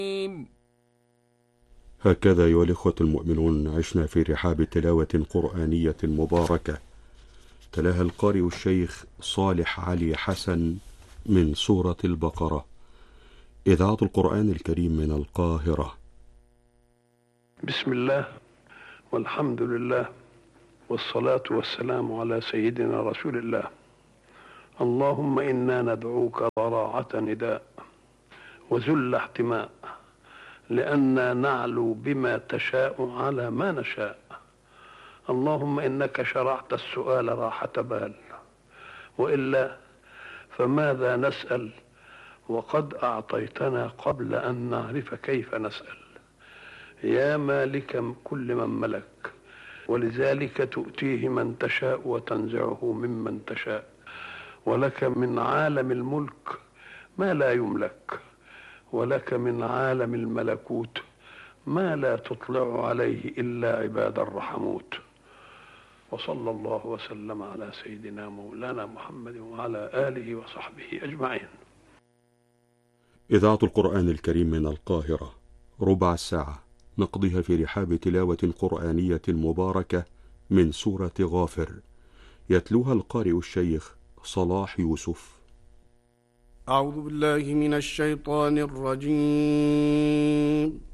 هكذا أيها الإخوة المؤمنون عشنا في رحاب تلاوة قرآنية مباركة تلاها القارئ الشيخ صالح علي حسن من سورة البقرة، إذاعة القرآن الكريم من القاهرة. بسم الله والحمد لله والصلاة والسلام على سيدنا رسول الله. اللهم إنا ندعوك ضراعة نداء وذل احتماء، لأننا نعلو بما تشاء على ما نشاء. اللهم إنك شرعت السؤال راحة بال، وإلا فماذا نسأل وقد أعطيتنا قبل أن نعرف كيف نسأل. يا مالك كل من ملك، ولذلك تؤتيه من تشاء وتنزعه ممن تشاء، ولك من عالم الملك ما لا يملك، ولك من عالم الملكوت ما لا تطلع عليه إلا عباد الرحموت. وصلى الله وسلم على سيدنا مولانا محمد وعلى آله وصحبه أجمعين. إذاعة القرآن الكريم من القاهرة، ربع ساعة نقضيها في رحاب تلاوة قرآنية مباركة من سورة غافر، يتلوها القارئ الشيخ صلاح يوسف. أعوذ بالله من الشيطان الرجيم.